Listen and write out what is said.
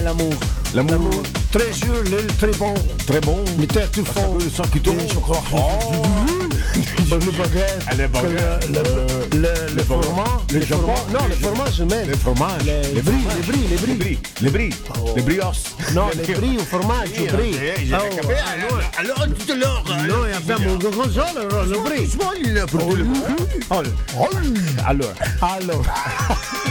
l'amour. L'amour. Très sûr, très bon. Très bon. Mais t'es tout fort. Le sang qui tourne. Le baguette. Le baguette. Le fromage. Le jambon. Non, le fromage, je mets. Le fromage. Les bris. Les brioches. Non, les bris au fromage, le bris. Alors, tout à l'heure. Non, il y a mon grand le bris. Alors.